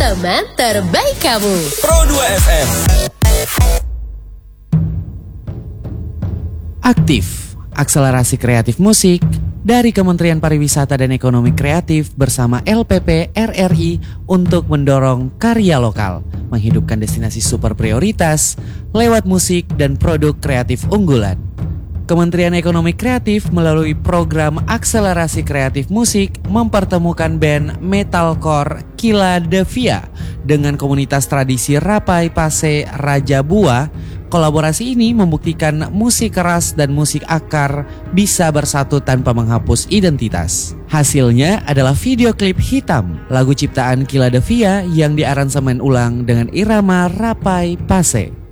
teman terbaik kamu. Pro 2 FM. Aktif, akselerasi kreatif musik dari Kementerian Pariwisata dan Ekonomi Kreatif bersama LPP RRI untuk mendorong karya lokal, menghidupkan destinasi super prioritas lewat musik dan produk kreatif unggulan. Kementerian Ekonomi Kreatif melalui program akselerasi kreatif musik mempertemukan band metalcore Kila Devia dengan komunitas tradisi Rapai Pase Raja Bua. Kolaborasi ini membuktikan musik keras dan musik akar bisa bersatu tanpa menghapus identitas. Hasilnya adalah video klip Hitam, lagu ciptaan Kila Devia yang diaransemen ulang dengan irama Rapai Pase.